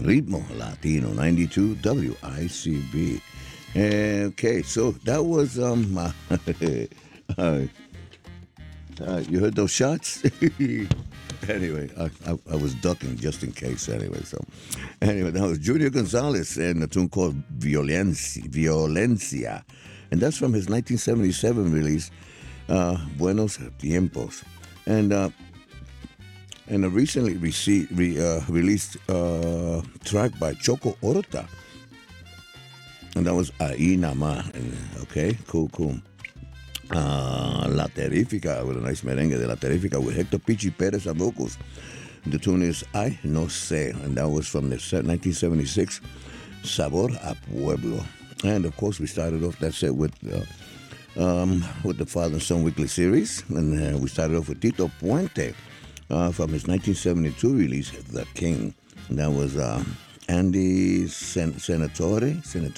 Ritmo Latino 92 WICB. Okay, so that was uh, you heard those shots? Anyway, I was ducking just in case. Anyway, that was Junior Gonzalez and a tune called Violencia, and that's from his 1977 release, Buenos Tiempos, and a recently released track by Choco Horta, and that was Ahí Nama. Okay, cool. La Terrifica, with a nice merengue de La Terrifica with Hector Pichi Perez on vocals. The tune is I No Sé, and that was from the 1976 Sabor a Pueblo. And of course, we started off that set with the Father and Son Weekly Series, and we started off with Tito Puente from his 1972 release, The King. And that was Andy Senator,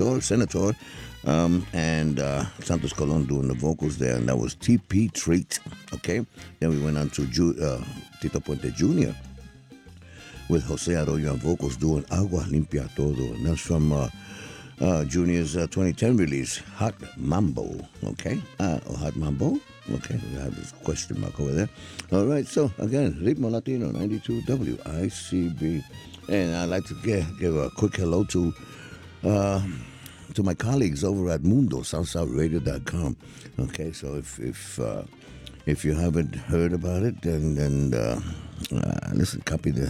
and Santos Colon doing the vocals there, and that was TP Treat. Okay, then we went on to Tito Puente Jr. with Jose Arroyo on vocals doing Agua Limpia Todo, and that's from Junior's 2010 release, Hot Mambo. Okay, Hot Mambo. Okay, we have this question mark over there. All right, so again, Ritmo Latino 92 WICB, and I'd like to give a quick hello to my colleagues over at MundoSalsaRadio.com. Okay, so if you haven't heard about it, then listen, copy the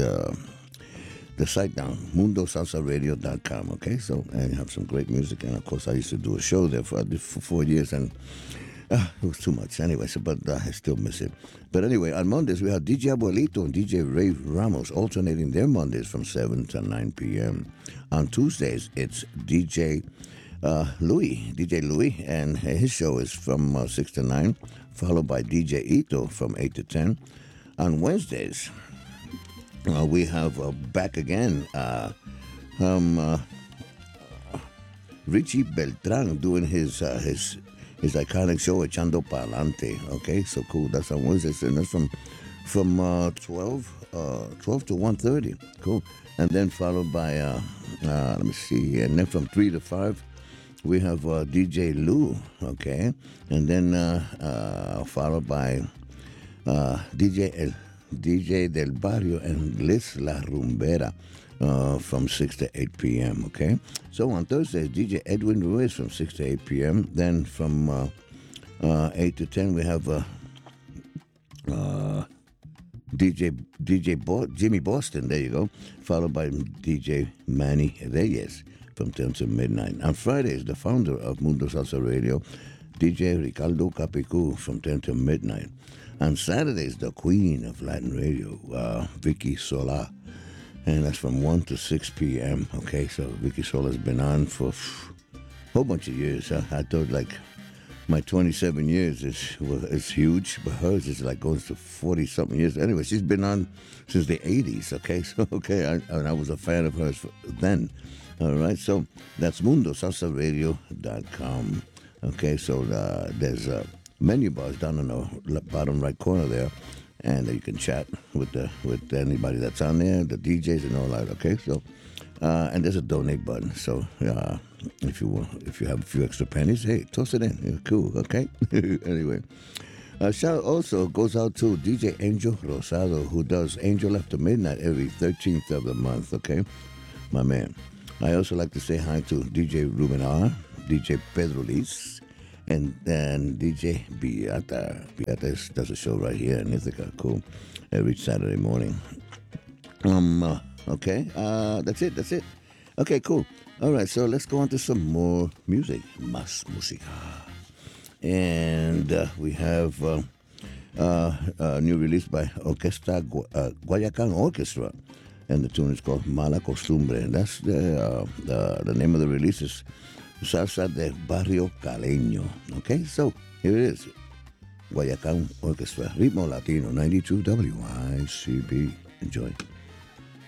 site down, MundoSalsaRadio.com. Okay, so and have some great music, and of course I used to do a show there for 4 years, and it was too much anyway, but I still miss it. But anyway, on Mondays we have DJ Abuelito and DJ Ray Ramos alternating their Mondays from 7 to 9 p.m. On Tuesdays, it's DJ Louis, and his show is from 6 to 9, followed by DJ Ito from 8 to 10. On Wednesdays, we have back again Richie Beltran doing his iconic show, Echando Pa'lante. Okay, so cool. That's on Wednesdays, and that's from 12 to 1:30. Cool. And then followed by, let me see, and then from 3 to 5, we have DJ Lou, okay? And then followed by DJ Del Barrio and Liz La Rumbera from 6 to 8 p.m., okay? So on Thursdays, DJ Edwin Ruiz from 6 to 8 p.m. Then from 8 to 10, we have Jimmy Boston, there you go, followed by DJ Manny Reyes from 10 to midnight. On Fridays, the founder of Mundo Salsa Radio, DJ Ricardo Capicu from 10 to midnight. On Saturdays, the queen of Latin radio, Vicky Sola, and that's from 1 to 6 p.m. Okay, so Vicky Sola's been on for a whole bunch of years. I thought like my 27 years is huge, but hers is like going to 40-something years. Anyway, she's been on since the 80s, okay? So, okay, I was a fan of hers then. All right, so that's MundoSalsaRadio.com. Okay, so there's menu bars down in the bottom right corner there, and you can chat with anybody that's on there, the DJs and all that, okay? So, and there's a donate button, so if you have a few extra pennies, hey, toss it in. Yeah, cool, okay? Anyway, shout also goes out to DJ Angel Rosado, who does Angel After Midnight every 13th of the month, okay? My man. I also like to say hi to DJ Ruben R., DJ Pedro Liz, and then DJ Beata. Beata does a show right here in Ithaca, cool, every Saturday morning. Okay, that's it. Okay, cool. All right, so let's go on to some more music. Más música. And we have a new release by Orquesta Guayacán Orchestra, and the tune is called Mala Costumbre. And that's the name of the release is Salsa de Barrio Caleño. Okay, so here it is. Guayacán Orchestra, Ritmo Latino 92 WICB. Enjoy.